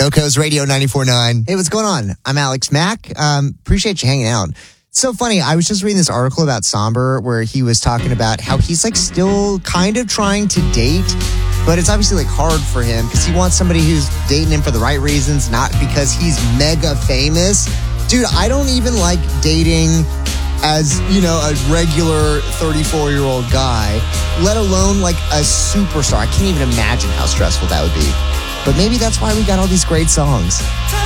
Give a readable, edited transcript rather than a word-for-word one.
SoCo's Radio 94.9. Hey, what's going on? I'm Alex Mack. Appreciate you hanging out. It's so funny. I was just reading this article about Somber where he was talking about how he's like still kind of trying to date, but it's obviously like hard for him because he wants somebody who's dating him for the right reasons, not because he's mega famous. Dude, I don't even like dating as, you know, a regular 34-year-old guy, let alone like a superstar. I can't even imagine how stressful that would be. But maybe that's why we got all these great songs.